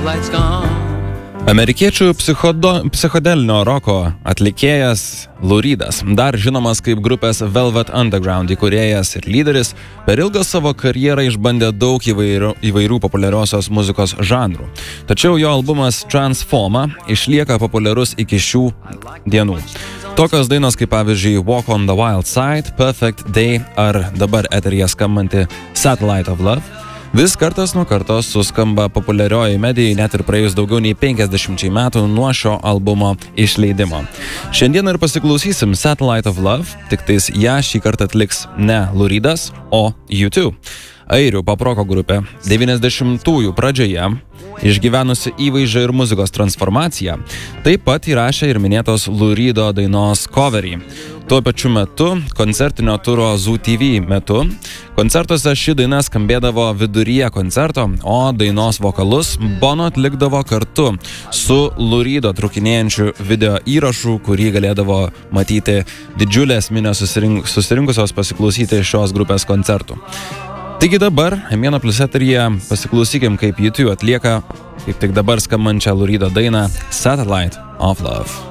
Amerikiečių psichodelinio roko atlikėjas Lou Reedas, dar žinomas kaip grupės Velvet Underground įkūrėjas ir lyderis, per ilgą savo karjerą išbandė daug įvairių populiariosios muzikos žanrų. Tačiau jo albumas Transforma išlieka populiarus iki šių dienų. Tokios dainos kaip pavyzdžiui Walk on the Wild Side, Perfect Day ar dabar eteryje skambanti Satellite of Love vis kartas nuo karto suskamba populiarioji medijai net ir praėjus daugiau nei 50 metų nuo šio albumo išleidimo. Šiandien ir pasiklausysim Satellite of Love, tiktais ją šį kartą atliks ne Lou Reedas, o U2. Airių poproko grupė 90-ųjų pradžioje išgyvenusi įvaizdžio ir muzikos transformaciją, taip pat įrašė ir minėtos Lou Reedo dainos coverį. Tuo pačiu metu, koncertinio turo Zoo TV metu, koncertuose ši daina skambėdavo viduryje koncerto, o dainos vokalus Bono atlikdavo kartu su Lou Reedo trukinėjančiu video įrašu, kurį galėdavo matyti didžiulės minios susirinkusios pasiklausyti šios grupės koncertų. Taigi dabar, M1 Plus eteryje, pasiklausykim, kaip U2 atlieka kaip tik dabar skambančią Lou Reedo dainą Satellite of Love.